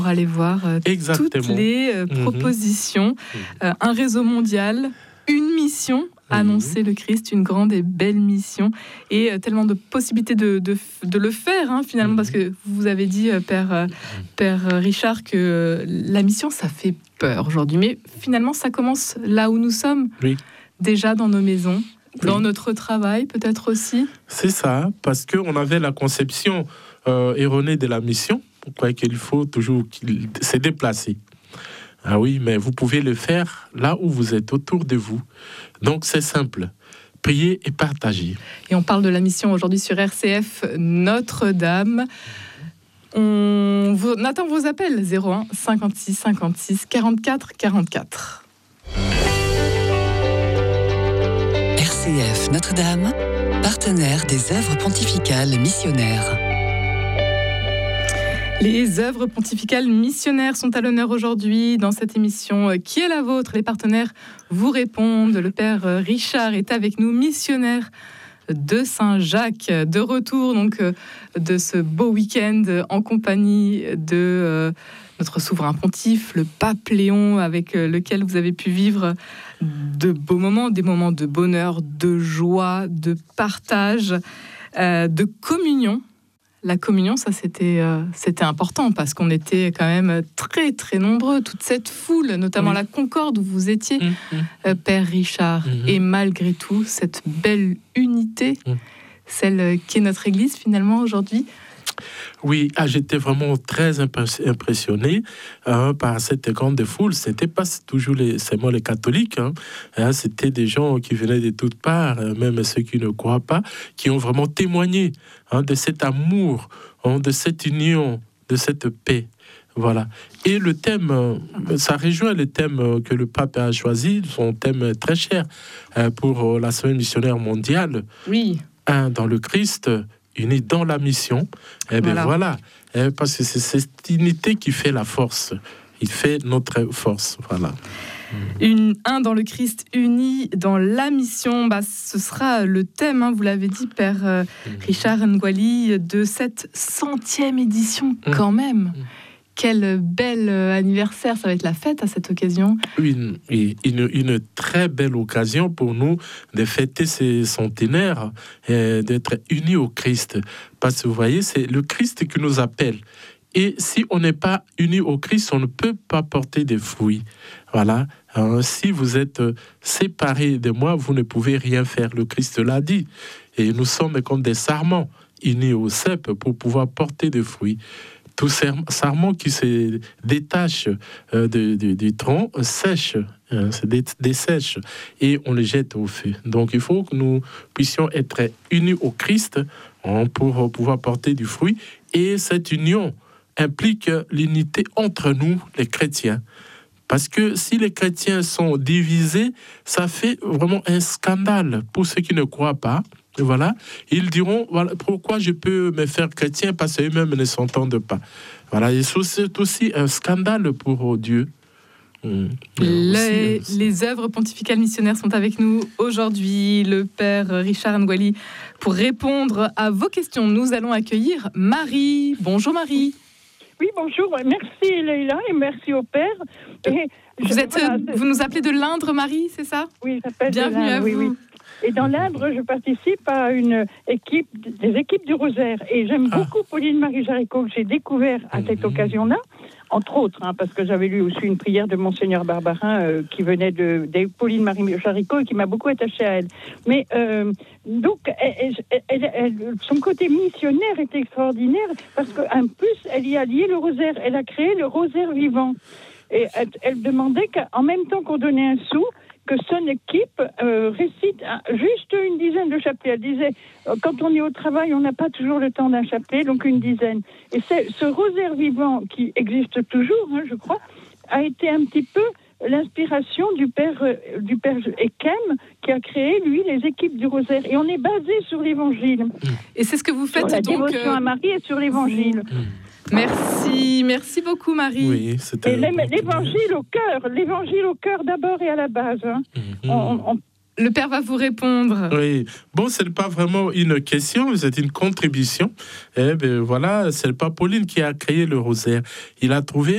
Pour aller voir toutes les propositions. Un réseau mondial, une mission, annoncer le Christ, une grande et belle mission, et tellement de possibilités de le faire, finalement, parce que vous avez dit, Père Richard, que la mission, ça fait peur aujourd'hui. Mais finalement, ça commence là où nous sommes, déjà dans nos maisons, dans notre travail peut-être aussi. C'est ça, parce qu'on avait la conception erronée de la mission. Pourquoi qu'il faut toujours se déplacer. Ah oui, mais vous pouvez le faire là où vous êtes, autour de vous. Donc c'est simple, prier et partager. Et on parle de la mission aujourd'hui sur RCF Notre-Dame. On attend vos appels, 01 56 56 44 44. RCF Notre-Dame, partenaire des œuvres pontificales missionnaires. Les œuvres pontificales missionnaires sont à l'honneur aujourd'hui dans cette émission Qui est la vôtre ? Les partenaires vous répondent. Le Père Richard est avec nous, missionnaire de Saint-Jacques, de retour donc de ce beau week-end en compagnie de notre souverain pontife, le pape Léon, avec lequel vous avez pu vivre de beaux moments, des moments de bonheur, de joie, de partage, de communion. La communion, ça c'était important parce qu'on était quand même très très nombreux, toute cette foule, notamment la Concorde où vous étiez, Père Richard, et malgré tout cette belle unité, celle qu'est notre Église finalement aujourd'hui. Oui, j'étais vraiment très impressionné par cette grande foule. C'était pas toujours seulement les catholiques, c'était des gens qui venaient de toutes parts, même ceux qui ne croient pas, qui ont vraiment témoigné de cet amour, de cette union, de cette paix. Voilà. Et le thème, ça rejoint le thème que le pape a choisi, son thème très cher pour la semaine missionnaire mondiale. Oui. Dans le Christ, unis dans la mission, voilà. Parce que c'est cette unité qui fait la force. Il fait notre force, voilà. Un dans le Christ, uni dans la mission, ce sera le thème, vous l'avez dit, Père Richard Ngwali, de cette 100e édition quand même. Quel bel anniversaire, ça va être la fête à cette occasion. Une très belle occasion pour nous de fêter ces centenaires et d'être unis au Christ. Parce que vous voyez, c'est le Christ qui nous appelle. Et si on n'est pas unis au Christ, on ne peut pas porter des fruits. Voilà. Alors, si vous êtes séparés de moi, vous ne pouvez rien faire. Le Christ l'a dit. Et nous sommes comme des sarments unis au cep pour pouvoir porter des fruits. Tout sarment qui se détache du tronc sèche, se dessèche et on le jette au feu. Donc il faut que nous puissions être unis au Christ pour pouvoir porter du fruit. Et cette union implique l'unité entre nous, les chrétiens. Parce que si les chrétiens sont divisés, ça fait vraiment un scandale pour ceux qui ne croient pas. Voilà, ils diront pourquoi je peux me faire chrétien parce qu'eux-mêmes ne s'entendent pas. Voilà, et c'est aussi un scandale pour Dieu. Les œuvres pontificales missionnaires sont avec nous aujourd'hui, le Père Richard Ngwali, pour répondre à vos questions. Nous allons accueillir Marie. Bonjour Marie. Oui, bonjour. Merci Leïla et merci au Père. Et vous nous appelez de l'Indre, Marie, c'est ça ? Oui, j'appelle Bienvenue à vous. Oui. Et dans l'Indre, je participe à des équipes du Rosaire. Et j'aime beaucoup Pauline-Marie Jaricot, que j'ai découvert à cette occasion-là, entre autres, parce que j'avais lu aussi une prière de Monseigneur Barbarin qui venait de Pauline-Marie Jaricot et qui m'a beaucoup attachée à elle. Mais donc, son côté missionnaire est extraordinaire parce qu'en plus, elle y a lié le Rosaire. Elle a créé le Rosaire vivant. Et elle demandait qu'en même temps qu'on donnait un sou, que son équipe récite juste une dizaine de chapelets. Elle disait, quand on est au travail, on n'a pas toujours le temps d'un chapelet, donc une dizaine. Et ce rosaire vivant, qui existe toujours, je crois, a été un petit peu l'inspiration du père Ekem, qui a créé, lui, les équipes du rosaire. Et on est basé sur l'évangile. Et c'est ce que vous faites, sur la donc... dévotion à Marie et sur l'évangile. Merci beaucoup Marie. Oui, c'était l'évangile au cœur d'abord et à la base. Le Père va vous répondre. Oui, bon, ce n'est pas vraiment une question, c'est une contribution. Voilà, c'est pas Pauline qui a créé le rosaire. Il a trouvé